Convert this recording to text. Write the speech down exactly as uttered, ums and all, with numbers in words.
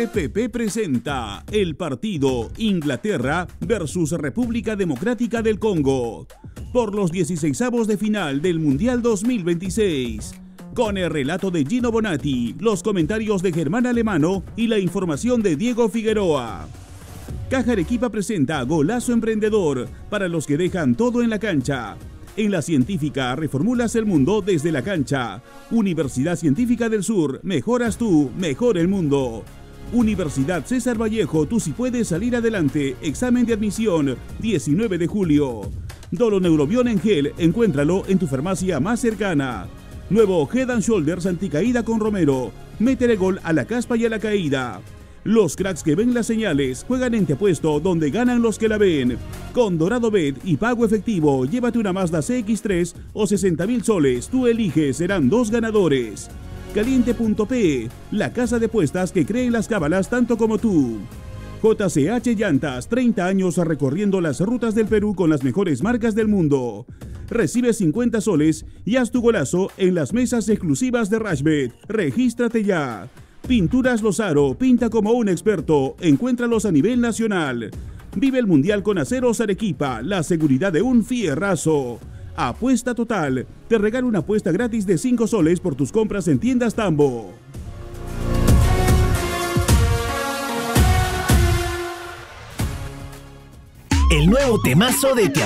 R P P presenta el partido Inglaterra versus República Democrática del Congo por los dieciseisavos de final del Mundial dos mil veintiséis. Con el relato de Gino Bonatti, los comentarios de Germán Alemano y la información de Diego Figueroa. Caja Arequipa presenta Golazo Emprendedor para los que dejan todo en la cancha. En la Científica reformulas el mundo desde la cancha. Universidad Científica del Sur, mejoras tú, mejor el mundo. Universidad César Vallejo, tú sí puedes salir adelante. Examen de admisión, diecinueve de julio. Doloneurobión en gel, encuéntralo en tu farmacia más cercana. Nuevo Head and Shoulders anticaída con Romero. Métele gol a la caspa y a la caída. Los cracks que ven las señales juegan en Te Apuesto, donde ganan los que la ven. Con Dorado Bet y pago efectivo, llévate una Mazda C X tres o sesenta mil soles. Tú eliges, serán dos ganadores. Caliente punto pe, la casa de apuestas que cree en las cábalas tanto como tú. J C H Llantas, treinta años recorriendo las rutas del Perú con las mejores marcas del mundo. Recibe cincuenta soles y haz tu golazo en las mesas exclusivas de Rashbet. Regístrate ya. Pinturas Lozaro, pinta como un experto. Encuéntralos a nivel nacional. Vive el Mundial con Aceros Arequipa, la seguridad de un fierrazo. Apuesta Total, te regala una apuesta gratis de cinco soles por tus compras en tiendas Tambo. El nuevo temazo de Te